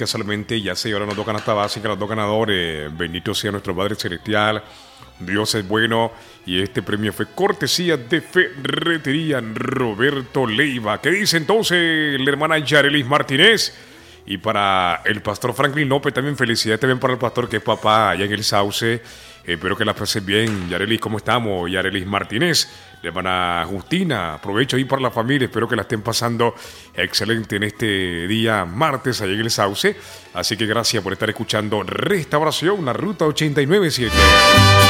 casualmente ya se llevaron las dos canastas básicas, los dos ganadores. Bendito sea nuestro Padre Celestial. Dios es bueno. Y este premio fue cortesía de Ferretería Roberto Leiva. ¿Qué dice entonces la hermana Yarelis Martínez? Y para el pastor Franklin López también felicidades también para el pastor que es papá allá en el Sauce. Espero que la pases bien. Yarelis, ¿cómo estamos? Yarelis Martínez, la hermana Justina, aprovecho ahí para la familia. Espero que la estén pasando excelente en este día martes allá en el Sauce. Así que gracias por estar escuchando Restauración, la ruta 897.